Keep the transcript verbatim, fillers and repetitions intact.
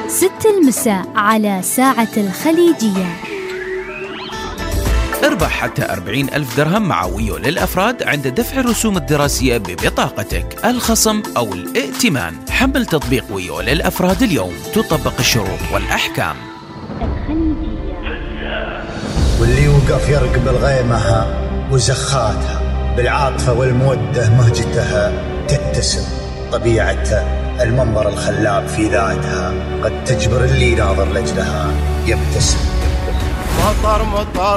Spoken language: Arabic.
ست المساء على ساعة الخليجية. اربح حتى أربعين ألف درهم مع ويو للأفراد عند دفع الرسوم الدراسية ببطاقتك، الخصم أو الائتمان. حمل تطبيق ويو للأفراد اليوم، تطبق الشروط والأحكام. واللي يوقف يرقب الغيمها وزخاتها، بالعاطفة والمودة مهجتها تتسم طبيعتها، المنظر الخلاب في ذاتها قد تجبر اللي ناظر لجلها يبتسم. مطر مطر